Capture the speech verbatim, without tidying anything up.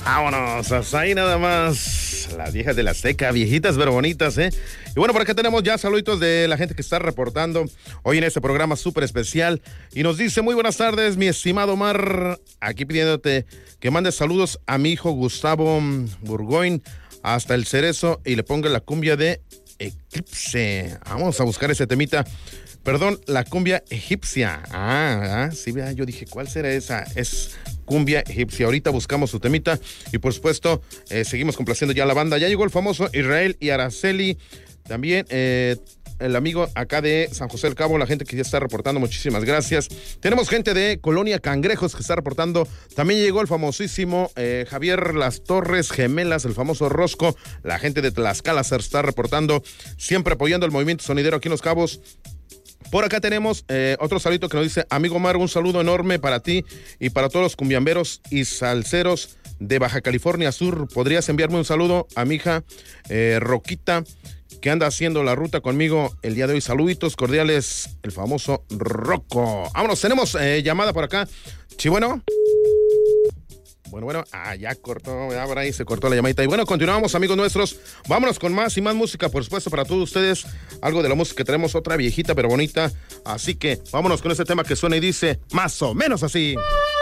Vámonos, hasta ahí nada más. Las viejas de la Azteca, viejitas pero bonitas, ¿eh? Y bueno, por acá tenemos ya saluditos de la gente que está reportando hoy en este programa súper especial. Y nos dice, muy buenas tardes, mi estimado Omar. Aquí pidiéndote que mandes saludos a mi hijo Gustavo Burgoyne hasta el Cerezo y le ponga la cumbia de Eclipse. Vamos a buscar ese temita. Perdón, la cumbia egipcia. Ah, ah sí, vea, yo dije, ¿cuál será esa? Es cumbia egipcia. Ahorita buscamos su temita y por supuesto eh, seguimos complaciendo ya a la banda. Ya llegó el famoso Israel y Araceli. También eh, el amigo acá de San José del Cabo, la gente que ya está reportando, muchísimas gracias. Tenemos gente de Colonia Cangrejos que está reportando. También llegó el famosísimo eh, Javier Las Torres Gemelas, el famoso Rosco. La gente de Tlaxcala se está reportando, siempre apoyando el movimiento sonidero aquí en Los Cabos. Por acá tenemos eh, otro saludito que nos dice, amigo Omar, un saludo enorme para ti y para todos los cumbiamberos y salseros de Baja California Sur. ¿Podrías enviarme un saludo a mi hija eh, Roquita, que anda haciendo la ruta conmigo el día de hoy? Saluditos cordiales, el famoso Rocco. Vámonos, tenemos eh, llamada por acá. Sí, bueno. Bueno, bueno, ah, ya cortó, ya por ahí se cortó la llamadita. Y bueno, continuamos, amigos nuestros. Vámonos con más y más música, por supuesto, para todos ustedes. Algo de la música que tenemos, otra viejita pero bonita. Así que vámonos con este tema que suena y dice más o menos así.